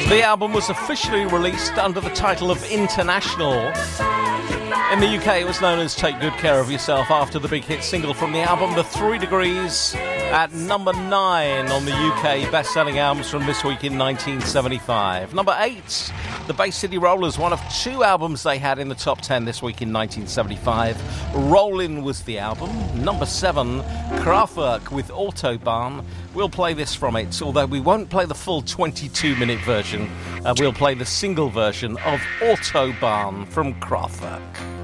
The album was officially released under the title of International. In the UK, it was known as Take Good Care of Yourself after the big hit single from the album, The 3 Degrees, at number 9 on the UK best-selling albums from this week in 1975. Number 8, the Bay City Rollers, one of 2 albums they had in the top 10 this week in 1975. Rollin' was the album. Number 7, Kraftwerk with Autobahn. We'll play this from it, although we won't play the full 22-minute version. We'll play the single version of Autobahn from Kraftwerk.